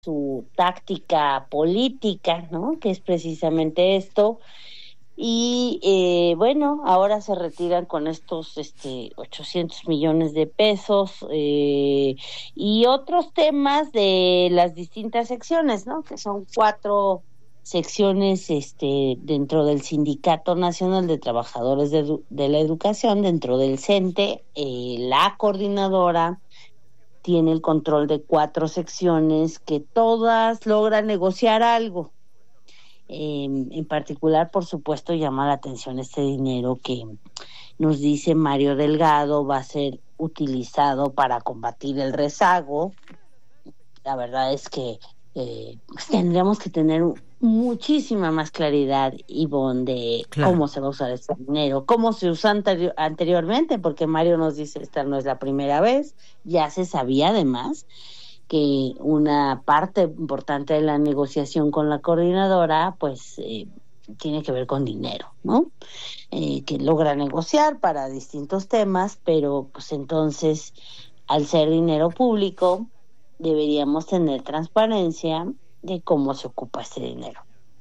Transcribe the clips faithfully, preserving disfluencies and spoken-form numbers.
su táctica política, ¿no? Que es precisamente esto. Y eh, bueno, ahora se retiran con estos este ochocientos millones de pesos eh, y otros temas de las distintas secciones, ¿no? Que son cuatro secciones este dentro del Sindicato Nacional de Trabajadores de, de la Educación, dentro del CENTE. Eh, la coordinadora tiene el control de cuatro secciones que todas logran negociar algo. Eh, en particular, por supuesto, llama la atención este dinero que nos dice Mario Delgado va a ser utilizado para combatir el rezago. La verdad es que eh, pues tendríamos que tener muchísima más claridad, Ivonne, de Claro. cómo se va a usar este dinero, cómo se usó anteri- anteriormente, porque Mario nos dice esta no es la primera vez, ya se sabía además que una parte importante de la negociación con la coordinadora, pues, eh, tiene que ver con dinero, ¿no? Eh, que logra negociar para distintos temas, pero pues entonces, al ser dinero público, deberíamos tener transparencia de cómo se ocupa este dinero.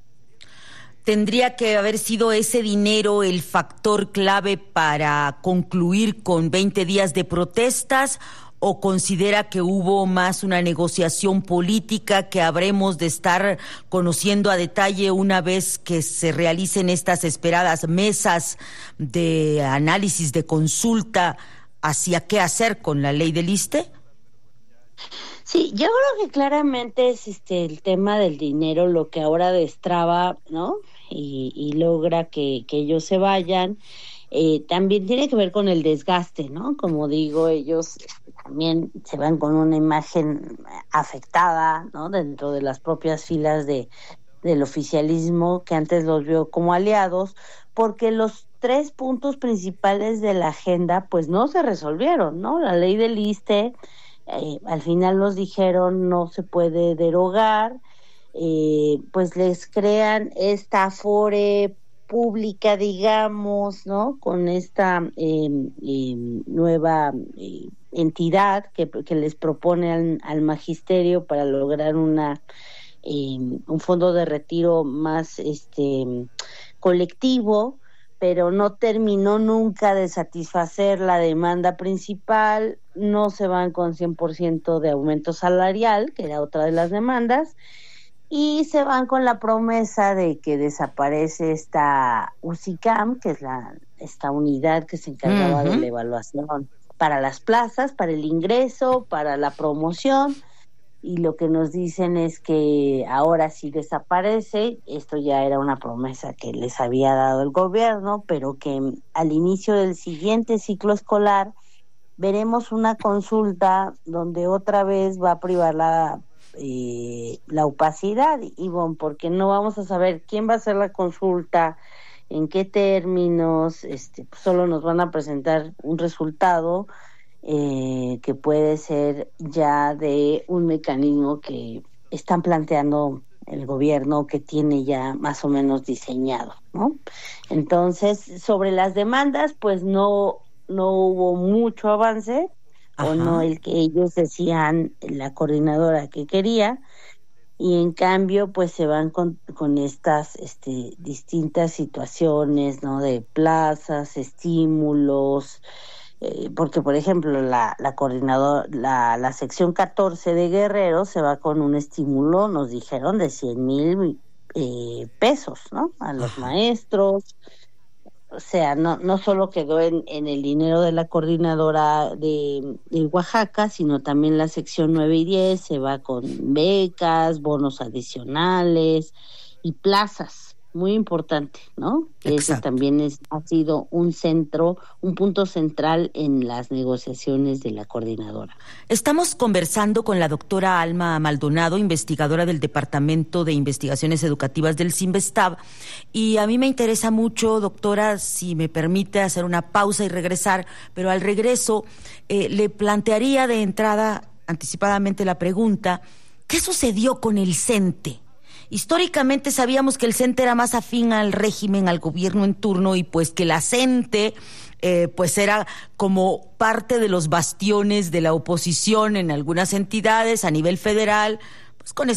¿Tendría que haber sido ese dinero el factor clave para concluir con veinte días de protestas? ¿O considera que hubo más una negociación política que habremos de estar conociendo a detalle una vez que se realicen estas esperadas mesas de análisis, de consulta hacia qué hacer con la ley del ISSSTE? Sí, yo creo que claramente es este el tema del dinero lo que ahora destraba, ¿no? Y, y logra que, que ellos se vayan. Eh, también tiene que ver con el desgaste, ¿no? Como digo, ellos también se van con una imagen afectada, ¿no? Dentro de las propias filas de del oficialismo, que antes los vio como aliados, porque los tres puntos principales de la agenda, pues no se resolvieron, ¿no? La ley del ISSSTE, eh, al final nos dijeron no se puede derogar, eh, pues les crean esta afore pública, digamos, ¿no? Con esta eh, eh, nueva eh, entidad que, que les propone al, al magisterio para lograr una eh, un fondo de retiro más este colectivo, pero no terminó nunca de satisfacer la demanda principal. No se van con cien por ciento de aumento salarial, que era otra de las demandas, y se van con la promesa de que desaparece esta UCICAM, que es la esta unidad que se encargaba uh-huh. de la evaluación para las plazas, para el ingreso, para la promoción, y lo que nos dicen es que ahora sí desaparece. Esto ya era una promesa que les había dado el gobierno, pero que al inicio del siguiente ciclo escolar veremos una consulta donde otra vez va a privar la eh, la opacidad, Ivonne, porque no vamos a saber quién va a hacer la consulta, en qué términos, este, pues solo nos van a presentar un resultado eh, que puede ser ya de un mecanismo que están planteando el gobierno, que tiene ya más o menos diseñado, ¿no? Entonces, sobre las demandas, pues no, no hubo mucho avance, Ajá. o no el que ellos decían, la coordinadora que quería, y en cambio pues se van con, con estas este, distintas situaciones, ¿no? De plazas, estímulos, eh, porque por ejemplo la, la coordinadora, la, la sección catorce de Guerrero se va con un estímulo, nos dijeron, de cien mil eh, pesos, ¿no? A los Ajá. maestros. O sea, no no solo quedó en, en el dinero de la coordinadora de, de Oaxaca, sino también la sección nueve y diez se va con becas, bonos adicionales y plazas. Muy importante, ¿no? Que ese también es, ha sido un centro, un punto central en las negociaciones de la coordinadora. Estamos conversando con la doctora Alma Maldonado, investigadora del Departamento de Investigaciones Educativas del CINVESTAB, y a mí me interesa mucho, doctora, si me permite hacer una pausa y regresar, pero al regreso eh, le plantearía de entrada anticipadamente la pregunta: ¿qué sucedió con el CENTE? Históricamente sabíamos que el CENTE era más afín al régimen, al gobierno en turno, y pues que la CENTE eh, pues era como parte de los bastiones de la oposición en algunas entidades a nivel federal, pues con